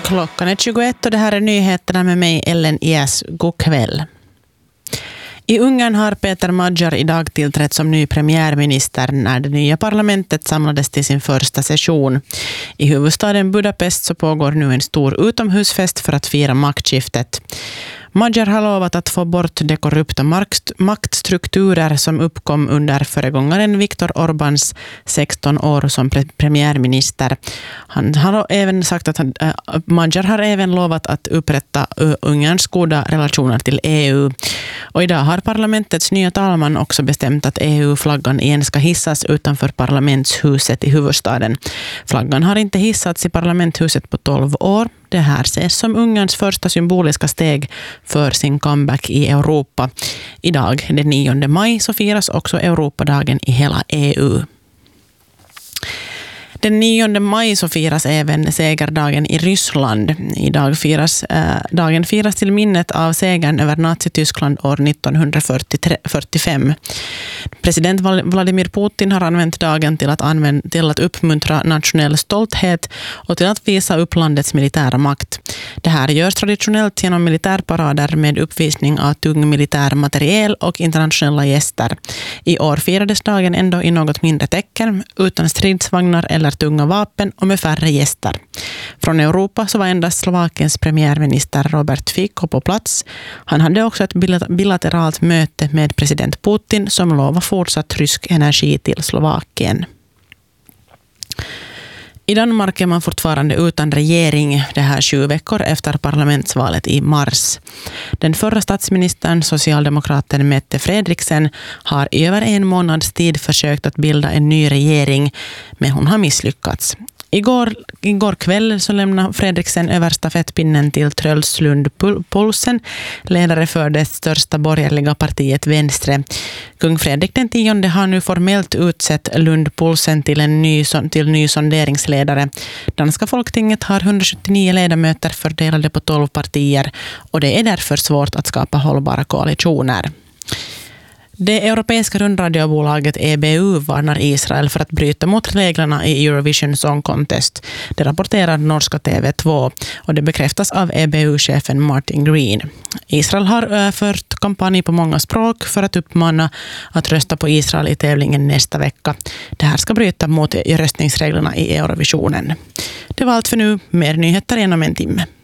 Klockan är 21 och det här är nyheterna med mig, Ellen Ias. God kväll. I Ungern har Peter Magyar idag tillträtt som ny premiärminister när det nya parlamentet samlades till sin första session. I huvudstaden Budapest så pågår nu en stor utomhusfest för att fira maktskiftet. Magyar har lovat att få bort de korrupta maktstrukturer som uppkom under föregångaren Viktor Orbáns 16 år som premiärminister. Han har även sagt att Magyar har även lovat att upprätta Ungerns goda relationer till EU. Och idag har parlamentets nya talman också bestämt att EU-flaggan igen ska hissas utanför parlamentshuset i huvudstaden. Flaggan har inte hissats i parlamenthuset på 12 år. Det här ses som Ungerns första symboliska steg för sin comeback i Europa. Idag, den 9 maj, så firas också Europadagen i hela EU. Den 9 maj så firas även segerdagen i Ryssland. Dagen firas till minnet av segern över Nazityskland år 1945. President Vladimir Putin har använt dagen till att uppmuntra nationell stolthet och till att visa upp landets militära makt. Det här görs traditionellt genom militärparader med uppvisning av tung militär materiel och internationella gäster. I år firades dagen ändå i något mindre tecken, utan stridsvagnar eller tunga vapen och med färre gäster. Från Europa så var endast Slovakiens premiärminister Robert Fico på plats. Han hade också ett bilateralt möte med president Putin som lovar fortsatt rysk energi till Slovakien. I Danmark är man fortfarande utan regering det här 7 veckor efter parlamentsvalet i mars. Den förra statsministern, socialdemokraten Mette Frederiksen, har i över 1 månads tid försökt att bilda en ny regering, men hon har misslyckats. Igår kväll så lämnade Fredriksen över stafettpinnen till Truls Lund Poulsen, ledare för det största borgerliga partiet Venstre. Kung Fredrik den 10 har nu formellt utsett Lund Poulsen till ny sonderingsledare. Danska Folketinget har 179 ledamöter fördelade på 12 partier och det är därför svårt att skapa hållbara koalitioner. Det europeiska rundradiobolaget EBU varnar Israel för att bryta mot reglerna i Eurovision Song Contest. Det rapporterar norska TV2 och det bekräftas av EBU-chefen Martin Green. Israel har fört kampanj på många språk för att uppmana att rösta på Israel i tävlingen nästa vecka. Det här ska bryta mot röstningsreglerna i Eurovisionen. Det var allt för nu. Mer nyheter inom en timme.